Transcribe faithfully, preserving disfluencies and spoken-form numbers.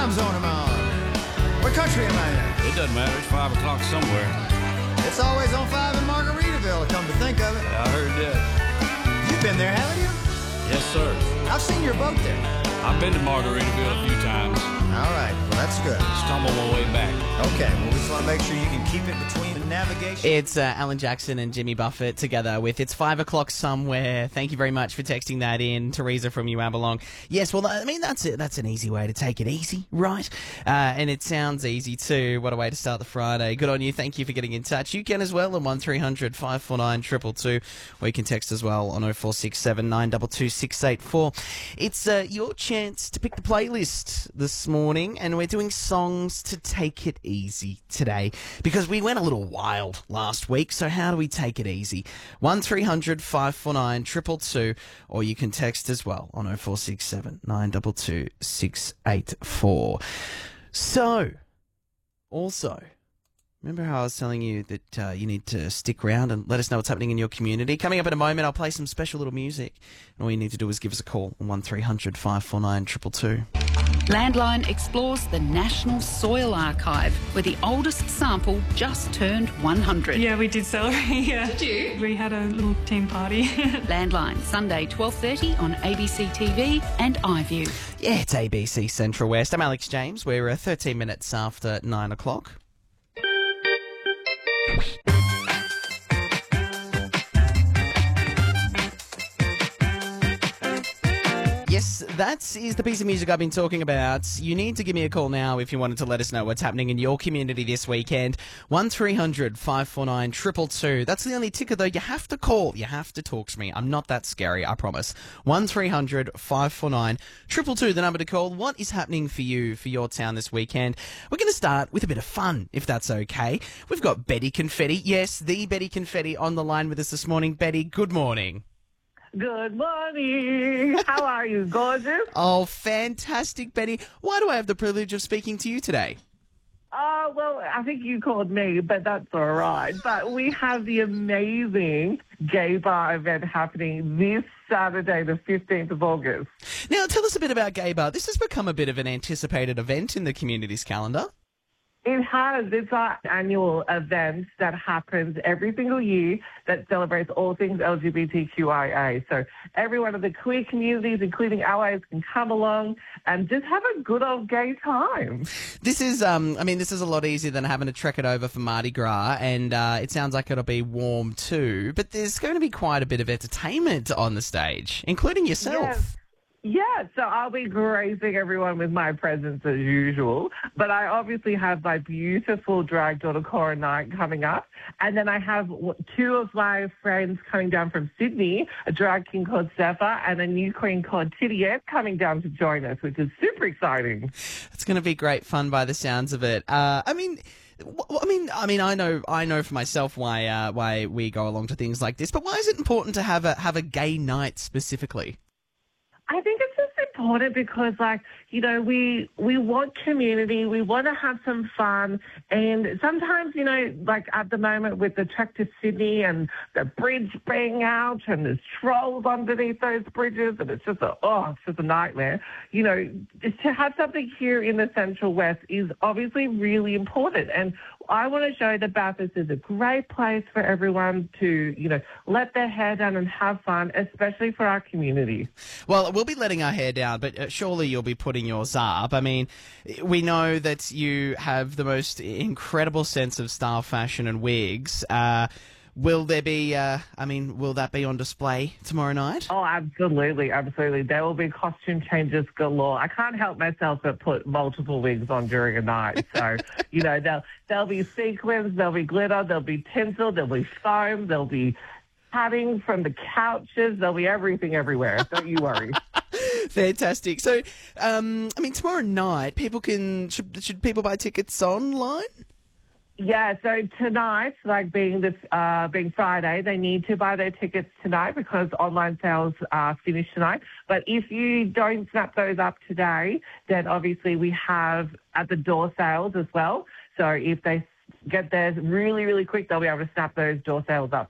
time zone am I on? What country am I in? It doesn't matter. It's five o'clock somewhere. It's always on five in Margaritaville, come to think of it. I heard that. You've been there, haven't you? Yes, sir. I've seen your boat there. I've been to Margaritaville a few times. All right, well, that's good. Stumbled my way back. Okay, well, we just want to make sure you can keep it between the navigation. It's uh, Alan Jackson and Jimmy Buffett together with It's Five O'Clock Somewhere. Thank you very much for texting that in, Teresa from Uabalong. Yes, well, I mean, that's it. That's an easy way to take it easy, right? Uh, and it sounds easy too. What a way to start the Friday. Good on you. Thank you for getting in touch. You can as well on one three hundred five four nine two two two, or you can text as well on oh four six seven nine two two six eight four. It's uh, your chance to pick the playlist this morning, and we're doing songs to take it easy today because we went a little wild last week. So how do we take it easy? one three hundred five four nine two two two, or you can text as well on oh four six seven nine two two six eight four. So, also, remember how I was telling you that uh, you need to stick around and let us know what's happening in your community? Coming up in a moment, I'll play some special little music. And all you need to do is give us a call on one three hundred five four nine two two two. Landline explores the National Soil Archive, where the oldest sample just turned one hundred. Yeah, we did celebrate. Yeah. Did you? We had a little team party. Landline, Sunday, twelve thirty on A B C T V and iView. Yeah, it's A B C Central West. I'm Alex James. We're uh, thirteen minutes after nine o'clock. Yes, that is the piece of music I've been talking about. You need to give me a call now if you wanted to let us know what's happening in your community this weekend. one three hundred five four nine two two two. That's the only ticker, though. You have to call. You have to talk to me. I'm not that scary, I promise. one three hundred five four nine two two two, the number to call. What is happening for you, for your town this weekend? We're going to start with a bit of fun, if that's okay. We've got Betty Confetti. Yes, the Betty Confetti on the line with us this morning. Betty, good morning. Good morning. How are you, gorgeous? Oh, fantastic, Betty. Why do I have the privilege of speaking to you today? Oh, well, I think you called me, but that's all right. But we have the amazing gay bar event happening this Saturday, the fifteenth of August. Now, tell us a bit about Gay Bar. This has become a bit of an anticipated event in the community's calendar. It has. It's our annual event that happens every single year that celebrates all things L G B T Q I A. So everyone of the queer communities, including allies, can come along and just have a good old gay time. This is, um, I mean, this is a lot easier than having to trek it over for Mardi Gras, and uh, it sounds like it'll be warm too. But there's going to be quite a bit of entertainment on the stage, including yourself. Yes. Yeah, so I'll be gracing everyone with my presence as usual. But I obviously have my beautiful drag daughter, Cora Knight, coming up. And then I have two of my friends coming down from Sydney, a drag king called Zephyr and a new queen called Tidiette coming down to join us, which is super exciting. It's going to be great fun by the sounds of it. Uh, I mean... I mean, I mean, I know, I know for myself why, uh, why we go along to things like this. But why is it important to have a have a gay night specifically? I think it's just important because, like, you know, we we want community, we want to have some fun, and sometimes, you know, like at the moment with the trek to Sydney and the bridge being out and there's trolls underneath those bridges, and it's just a oh, it's just a nightmare. You know, to have something here in the Central West is obviously really important, and I want to show that Bathurst is a great place for everyone to, you know, let their hair down and have fun, especially for our community. Well, we'll be letting our hair down, but uh, surely you'll be putting yours up. I mean, we know that you have the most incredible sense of style, fashion and wigs. Uh, will there be, uh, I mean, will that be on display tomorrow night? Oh, absolutely, absolutely. There will be costume changes galore. I can't help myself but put multiple wigs on during a night. So, you know, there'll, there'll be sequins, there'll be glitter, there'll be tinsel, there'll be foam, there'll be padding from the couches, there'll be everything everywhere. Don't you worry. Fantastic. So, um, I mean, tomorrow night, people can, should, should people buy tickets online? Yeah, so tonight, like being this uh, being Friday, they need to buy their tickets tonight because online sales are finished tonight. But if you don't snap those up today, then obviously we have at the door sales as well. So if they get there really, really quick, they'll be able to snap those door sales up